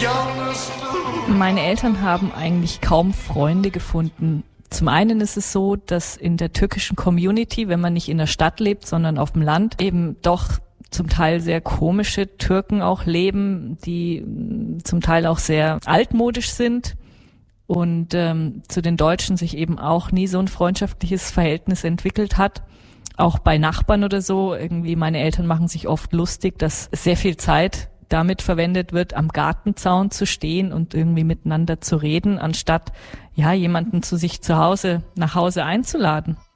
Meine Eltern haben eigentlich kaum Freunde gefunden. Zum einen ist es so, dass in der türkischen Community, wenn man nicht in der Stadt lebt, sondern auf dem Land, eben doch zum Teil sehr komische Türken auch leben, die zum Teil auch sehr altmodisch sind und zu den Deutschen sich eben auch nie so ein freundschaftliches Verhältnis entwickelt hat. Auch bei Nachbarn oder so, irgendwie meine Eltern machen sich oft lustig, dass sehr viel Zeit damit verwendet wird, am Gartenzaun zu stehen und irgendwie miteinander zu reden, anstatt jemanden zu sich nach Hause einzuladen.